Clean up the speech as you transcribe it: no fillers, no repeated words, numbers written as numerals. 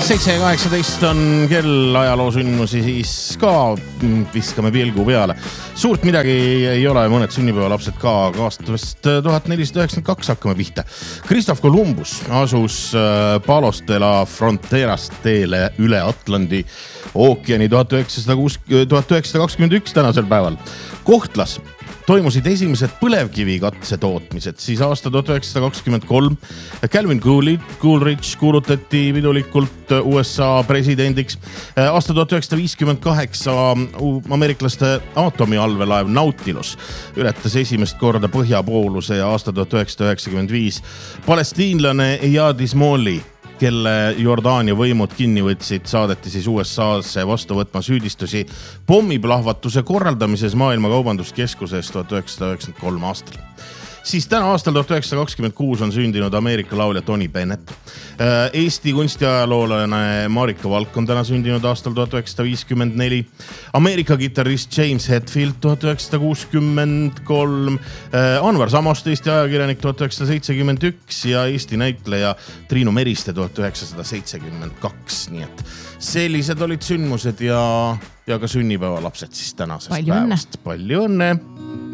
7:18 on kell ajaloo sündmusi, siis ka viskame pilgu peale. Suurt midagi ei ole, mõned sünnipäevalapsed ka aastast 1492 hakkame pihta. Christoph Columbus asus Palos de la Fronteras teele üle Atlandi ookeani 1921 tänasel päeval. Kohtlas toimusid esimesed põlevkivi katse tootmised, siis aasta 1923 Calvin Coolidge kuulutati pidulikult USA presidendiks. Aasta 1958 ameeriklaste aatomiallvelaev Nautilus ületas esimest korda põhjapooluse ja aasta 1995 palestiinlane Iyad Ismaili, kelle Jordaania võimud kinni võtsid, saadeti siis USA'sse vastu võtma süüdistusi pommiplahvatuse korraldamises Maailma Kaubanduskeskuses 1993 aastal. Siis täna aastal 1926 on sündinud Ameerika laulja Tony Bennett. Eesti kunstiajaloolane Marika Valk on täna sündinud aastal 1954. Ameerika kitarrist James Hetfield 1963. Anvar Samost, Eesti ajakirjanik 1971 ja Eesti näitleja Triinu Meriste 1972. Nii et sellised olid sündmused ja ka sünnipäevalapsed siis tänasest päevast. Palju õnne!